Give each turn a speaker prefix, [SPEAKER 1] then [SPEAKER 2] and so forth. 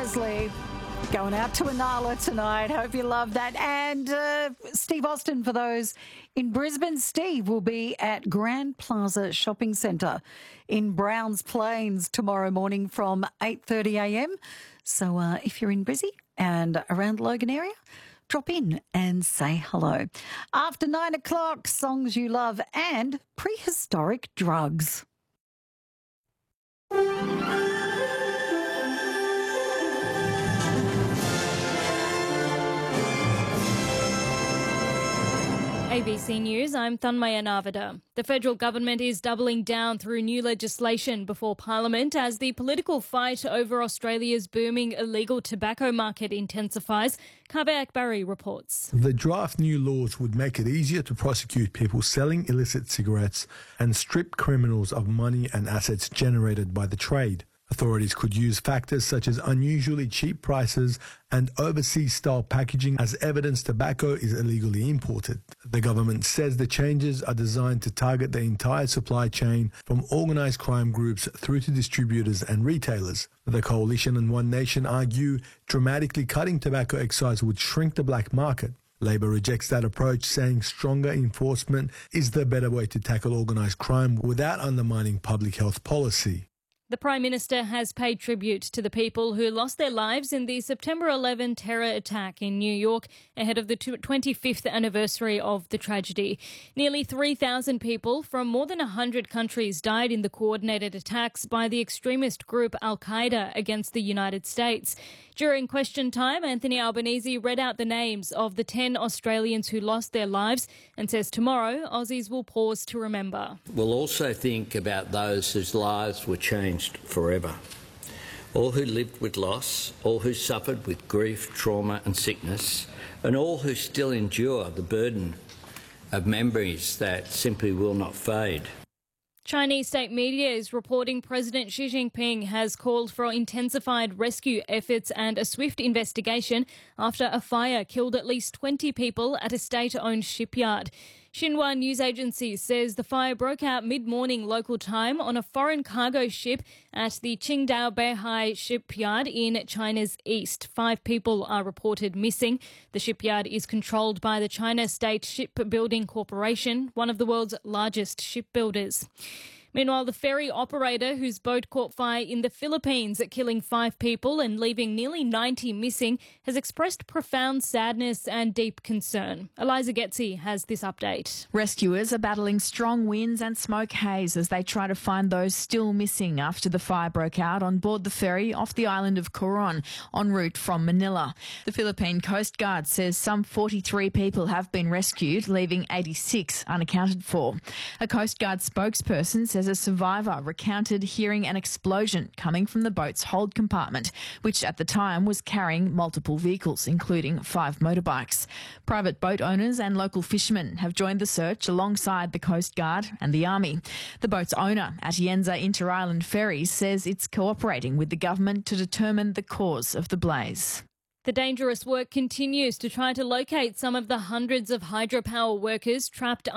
[SPEAKER 1] Leslie. Going out to Inala tonight. Hope you love that. And Steve Austin, for those in Brisbane, Steve will be at Grand Plaza Shopping Centre in Browns Plains tomorrow morning from 8:30am. So if you're in Brizzy and around the Logan area, drop in and say hello. After 9 o'clock, songs you love and prehistoric drugs.
[SPEAKER 2] ABC News, I'm Thanmaya Navada. The federal government is doubling down through new legislation before Parliament as the political fight over Australia's booming illegal tobacco market intensifies. Kaveh Akbari reports.
[SPEAKER 3] The draft new laws would make it easier to prosecute people selling illicit cigarettes and strip criminals of money and assets generated by the trade. Authorities could use factors such as unusually cheap prices and overseas-style packaging as evidence tobacco is illegally imported. The government says the changes are designed to target the entire supply chain from organised crime groups through to distributors and retailers. The Coalition and One Nation argue dramatically cutting tobacco excise would shrink the black market. Labor rejects that approach, saying stronger enforcement is the better way to tackle organised crime without undermining public health policy.
[SPEAKER 2] The Prime Minister has paid tribute to the people who lost their lives in the September 11 terror attack in New York ahead of the 25th anniversary of the tragedy. Nearly 3,000 people from more than 100 countries died in the coordinated attacks by the extremist group Al-Qaeda against the United States. During question time, Anthony Albanese read out the names of the 10 Australians who lost their lives and says tomorrow Aussies will pause to remember.
[SPEAKER 4] We'll also think about those whose lives were changed forever. All who lived with loss, all who suffered with grief, trauma and sickness, and all who still endure the burden of memories that simply will not fade.
[SPEAKER 2] Chinese state media is reporting President Xi Jinping has called for intensified rescue efforts and a swift investigation after a fire killed at least 20 people at a state-owned shipyard. Xinhua news agency says the fire broke out mid-morning local time on a foreign cargo ship at the Qingdao Beihai shipyard in China's east. 5 people are reported missing. The shipyard is controlled by the China State Shipbuilding Corporation, one of the world's largest shipbuilders. Meanwhile, the ferry operator whose boat caught fire in the Philippines, killing 5 people and leaving nearly 90 missing, has expressed profound sadness and deep concern. Eliza Getzi has this update.
[SPEAKER 5] Rescuers are battling strong winds and smoke haze as they try to find those still missing after the fire broke out on board the ferry off the island of Coron, en route from Manila. The Philippine Coast Guard says some 43 people have been rescued, leaving 86 unaccounted for. A Coast Guard spokesperson says a survivor recounted hearing an explosion coming from the boat's hold compartment, which at the time was carrying multiple vehicles, including 5 motorbikes. Private boat owners and local fishermen have joined the search alongside the Coast Guard and the Army. The boat's owner, Atienza Inter-Island Ferries, says it's cooperating with the government to determine the cause of the blaze.
[SPEAKER 2] The dangerous work continues to try to locate some of the hundreds of hydropower workers trapped